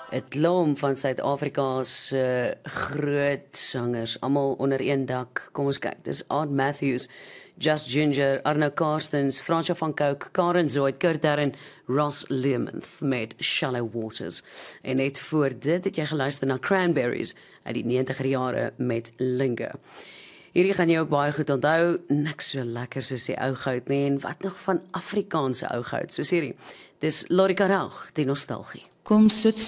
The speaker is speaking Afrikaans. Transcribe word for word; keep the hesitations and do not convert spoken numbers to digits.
'n klomp van Suid-Afrika se uh, groot sangers, almal onder een dak. Kom ons kyk, dis Art Matthews, Just Ginger, Arno Karstens, Fransja van Cooke, Karen Zoid, Kurt Darren, Ross Learmonth met Shallow Waters. En net voor dit het jy geluister na Cranberries uit die negentiger jare met Linger. Hierdie gaan jy ook baie goed onthou, niks so lekker soos die ou goud nie, en wat nog van Afrikaanse ou goud, soos hierdie. Dis Lorika Raug, die nostalgie. Kom sit